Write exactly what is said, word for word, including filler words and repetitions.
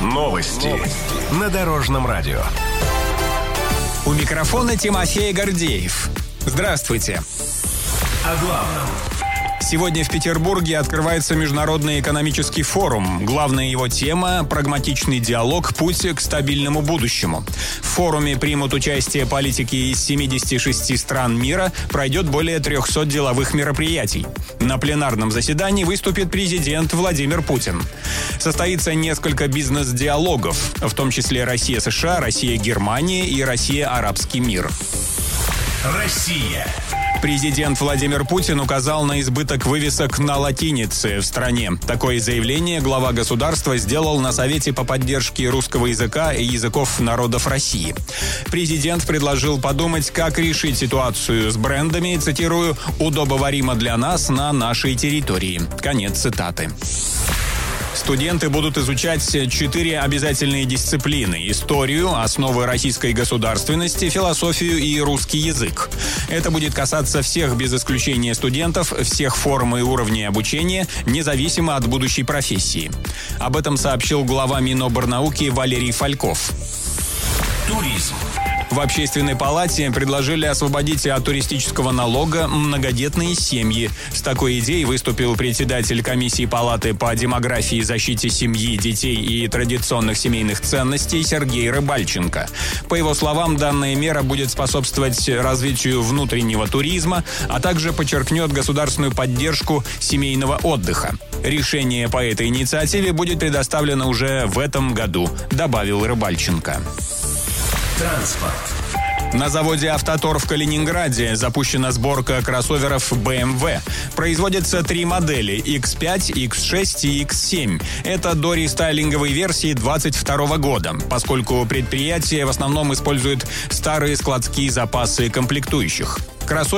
Новости на Дорожном радио. У микрофона Тимофей Гордеев. Здравствуйте. О главном. Сегодня в Петербурге открывается Международный экономический форум. Главная его тема – прагматичный диалог, путь к стабильному будущему. В форуме примут участие политики из семидесяти шести стран мира, пройдет более трехсот деловых мероприятий. На пленарном заседании выступит президент Владимир Путин. Состоится несколько бизнес-диалогов, в том числе Россия-США, Россия-Германия и Россия-Арабский мир. Россия. Президент Владимир Путин указал на избыток вывесок на латинице в стране. Такое заявление глава государства сделал на Совете по поддержке русского языка и языков народов России. Президент предложил подумать, как решить ситуацию с брендами, цитирую, «удобоваримо для нас на нашей территории». Конец цитаты. Студенты будут изучать четыре обязательные дисциплины – историю, основы российской государственности, философию и русский язык. Это будет касаться всех без исключения студентов, всех форм и уровней обучения, независимо от будущей профессии. Об этом сообщил глава Миноборнауки Валерий Фальков. Туризм. В Общественной палате предложили освободить от туристического налога многодетные семьи. С такой идеей выступил председатель комиссии палаты по демографии, защите семьи, детей и традиционных семейных ценностей Сергей Рыбальченко. По его словам, данная мера будет способствовать развитию внутреннего туризма, а также подчеркнет государственную поддержку семейного отдыха. Решение по этой инициативе будет предоставлено уже в этом году, добавил Рыбальченко. Транспорт. На заводе «Автотор» в Калининграде запущена сборка кроссоверов бэ эм вэ. Производятся три модели – икс пять, икс шесть и икс семь. Это дорестайлинговые версии двадцать второго года, поскольку предприятие в основном использует старые складские запасы комплектующих. Кроссоверы